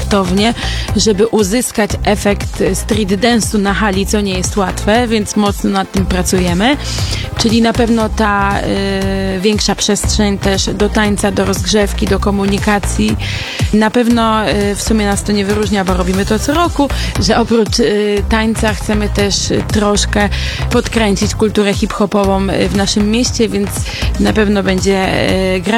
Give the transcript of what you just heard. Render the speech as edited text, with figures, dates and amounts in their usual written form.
efektownie, żeby uzyskać efekt street dance'u na hali, co nie jest łatwe, więc mocno nad tym pracujemy. Czyli na pewno ta większa przestrzeń też do tańca, do rozgrzewki, do komunikacji. Na pewno w sumie nas to nie wyróżnia, bo robimy to co roku, że oprócz tańca chcemy też troszkę podkręcić kulturę hip-hopową w naszym mieście, więc na pewno będzie